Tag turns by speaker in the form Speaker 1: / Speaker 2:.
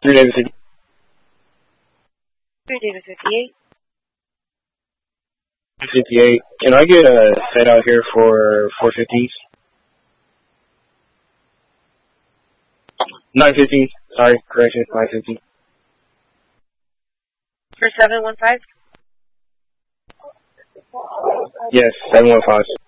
Speaker 1: 3 David 50.
Speaker 2: 3 David 58.
Speaker 1: 58. Can I get a set out here for 450s? 950. Sorry, correction, 950.
Speaker 2: For 715?
Speaker 1: Yes, 715.